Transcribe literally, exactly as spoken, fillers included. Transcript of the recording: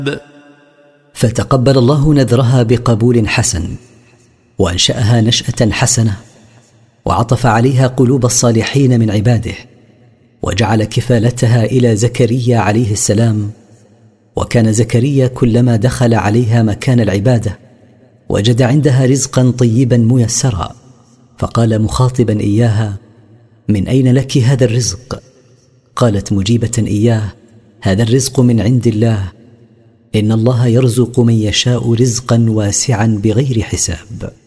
فتقبل الله نذرها بقبول حسن، وأنشأها نشأة حسنة، وعطف عليها قلوب الصالحين من عباده، وجعل كفالتها إلى زكريا عليه السلام. وكان زكريا كلما دخل عليها مكان العبادة وجد عندها رزقا طيبا ميسرا، فقال مخاطبا إياها: من أين لك هذا الرزق؟ قالت مجيبة إياه: هذا الرزق من عند الله، إن الله يرزق من يشاء رزقا واسعا بغير حساب.